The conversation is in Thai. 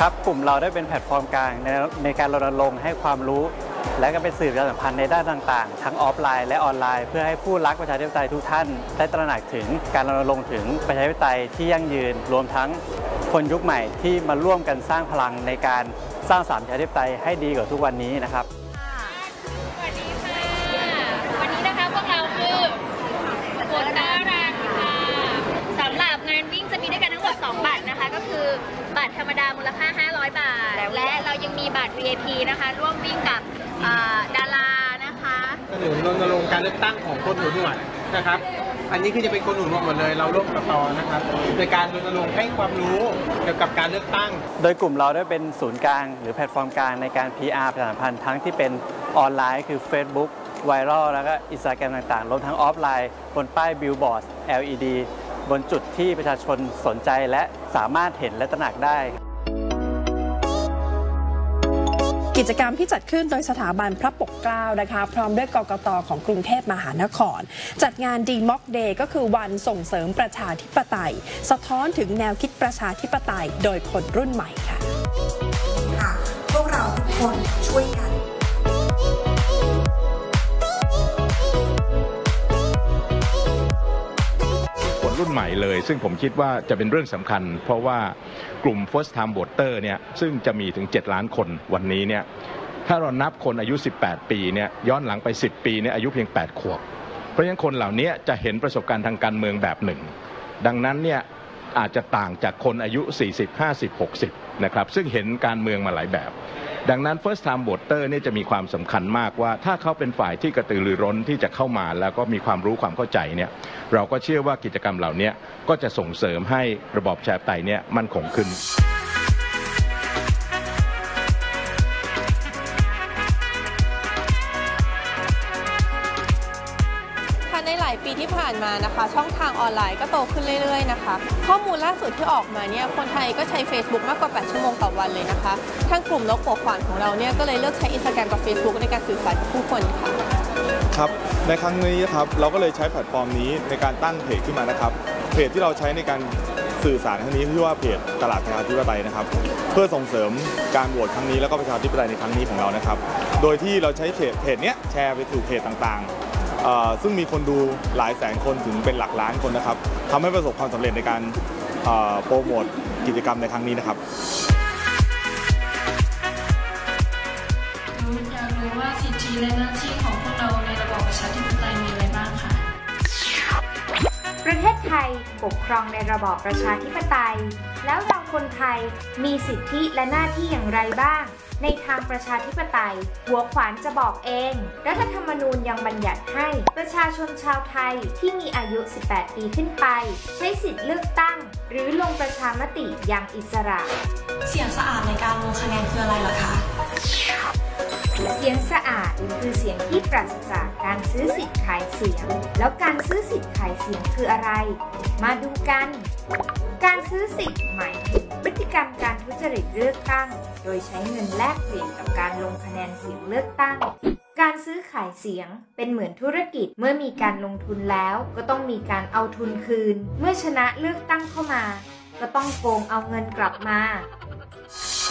ครับกลุ่มเราได้เป็นแพลตฟอร์มกลางในการรณรงค์ให้ความรู้และก็เป็นสื่อประชาสัมพันธ์ในด้านต่างๆทั้งออฟไลน์และออนไลน์เพื่อให้ผู้รักประชาธิปไตยทุกท่านได้ตระหนักถึงการรณรงค์ถึงประชาธิปไตยที่ยั่งยืนรวมทั้งคนยุคใหม่ที่มาร่วมกันสร้างพลังในการสร้างสรรค์ประชาธิปไตยให้ดีกว่าทุกวันนี้นะครับสวัสดีค่ะวันนี้นะคะพวกเราคือโคตารันค่ะสำหรับงานวิ่งจะมีด้วยกันทั้งหมด2บัตรนะคะก็คือบัตรธรรมดามูลค่า500 บาทและเรายังมีบัตร VIP นะคะร่วมวิ่งกับดารานะคะหนุนรณรงค์การเลือกตั้งของคนหูหนวกนะครับอันนี้คือจะเป็นคนหูหนวกหมดเลยเราร่วมกับตนะครับโดยการรณรงค์ให้ความรู้เกี่ยวกับการเลือกตั้งโดยกลุ่มเราได้เป็นศูนย์กลางหรือแพลตฟอร์มกลางในการ PR ประชาสัมพันธ์ทั้งที่เป็นออนไลน์คือ Facebook ไวรัลแล้วก็ Instagram ต่างๆรวมทั้งออฟไลน์บนป้ายบิลบอร์ด LED บนจุดที่ประชาชนสนใจและสามารถเห็นและตระหนักได้กิจกรรมที่จัดขึ้นโดยสถาบันพระปกเกล้านะคะพร้อมด้วยกกต.ของกรุงเทพมหานครจัดงาน D-Mock Day ก็คือวันส่งเสริมประชาธิปไตยสะท้อนถึงแนวคิดประชาธิปไตยโดยคนรุ่นใหม่ค่ะพวกเราทุกคนช่วยกันคนรุ่นใหม่เลยซึ่งผมคิดว่าจะเป็นเรื่องสำคัญเพราะว่ากลุ่ม First Time Voter เนี่ยซึ่งจะมีถึง7 ล้านคนวันนี้เนี่ยถ้าเรานับคนอายุ18 ปีเนี่ยย้อนหลังไป10 ปีเนี่ยอายุเพียง8 ขวบเพราะฉะนั้นคนเหล่านี้จะเห็นประสบการณ์ทางการเมืองแบบหนึ่งดังนั้นเนี่ยอาจจะต่างจากคนอายุ40 50 60นะครับซึ่งเห็นการเมืองมาหลายแบบดังนั้น First Time Voter เนี่ยจะมีความสำคัญมากว่าถ้าเขาเป็นฝ่ายที่กระตือรือร้นที่จะเข้ามาแล้วก็มีความรู้ความเข้าใจเนี่ยเราก็เชื่อว่ากิจกรรมเหล่านี้ก็จะส่งเสริมให้ระบอบประชาธิปไตยเนี่ยมั่นคงขึ้นในหลายปีที่ผ่านมานะคะช่องทางออนไลน์ก็โตขึ้นเรื่อยๆนะคะข้อมูลล่าสุดที่ออกมาเนี่ยคนไทยก็ใช้ Facebook มากกว่า8 ชั่วโมงต่อวันเลยนะคะทางกลุ่มนกหัวขวานของเราเนี่ยก็เลยเลือกใช้ Instagram กับ Facebook ในการสื่อสารกับผู้คนค่ะครับในครั้งนี้นะครับเราก็เลยใช้แพลตฟอร์มนี้ในการตั้งเพจขึ้นมานะครับเพจที่เราใช้ในการสื่อสารครั้งนี้ชื่อว่าเพจตลาดประชาธิปไตยนะครับเพื่อส่งเสริมการโหวตครั้งนี้แล้วก็ประชาธิปไตยในครั้งนี้ของเรานะครับโดยที่เราใช้เพจนี้แชร์ไปสู่เพจต่างๆซึ่งมีคนดูหลายแสนคนถึงเป็นหลักล้านคนนะครับทำให้ประสบความสำเร็จในการโปรโมทกิจกรรมในครั้งนี้นะครับอยากรู้ว่าสิทธิและหน้าที่ของพวกเราในระบอบประชาธิปไตยมีอะไรบ้างคะประเทศไทยปกครองในระบอบประชาธิปไตยแล้วเราคนไทยมีสิทธิและหน้าที่อย่างไรบ้างในทางประชาธิปไตยหัวขวานจะบอกเองรัฐธรรมนูญยังบัญญัติให้ประชาชนชาวไทยที่มีอายุ 18 ปีขึ้นไปใช้สิทธิเลือกตั้งหรือลงประชามติอย่างอิสระเสียงสะอาดในการลงคะแนนคืออะไรล่ะคะเสียงสะอาดคือเสียงที่ปราศจากการซื้อสิทธิ์ขายเสียงแล้วการซื้อสิทธิ์ขายเสียงคืออะไรมาดูกันการซื้อสิทธิ์หมายถึงพฤติกรรมการทุจริตเลือกตั้งโดยใช้เงินแลกเปลี่ยนกับการลงคะแนนเสียงเลือกตั้งการซื้อขายเสียงเป็นเหมือนธุรกิจเมื่อมีการลงทุนแล้วก็ต้องมีการเอาทุนคืนเมื่อชนะเลือกตั้งเข้ามาก็ต้องโกงเอาเงินกลับมา